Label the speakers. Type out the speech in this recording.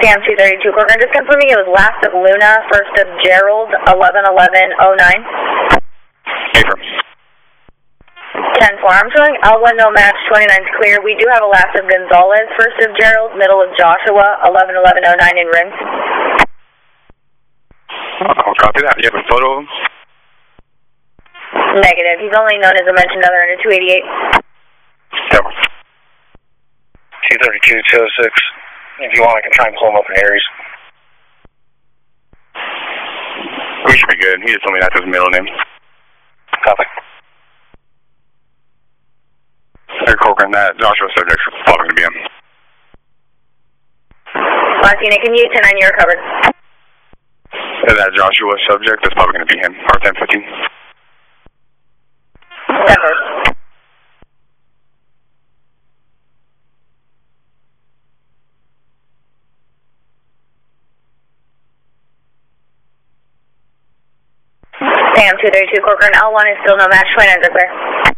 Speaker 1: Sam 232 Corcoran, just confirming it was last of Luna, first of Gerald, 11-11-09.
Speaker 2: Affirm.
Speaker 1: 10-4, I'm showing L1 no match, 29's clear. We do have a last of Gonzalez, first of Gerald, middle of Joshua, 11-11-09 in rim.
Speaker 2: I'll copy that. You have a photo of him?
Speaker 1: Negative. He's only known as a mentioned other under 288.
Speaker 2: Cover.
Speaker 3: T32, 206. If you want, I can try and pull him up in Aries.
Speaker 2: We should be good. He just told me that's his middle name.
Speaker 3: Copy.
Speaker 2: Hey, Corcoran, that Joshua subject's probably going to be him.
Speaker 1: Martina, can you 10-9, you're covered.
Speaker 2: That Joshua subject, that's probably going to be him. Or 10-15.
Speaker 1: Covered. Sam 232 Corcoran, L1 is still no match, 29's are clear.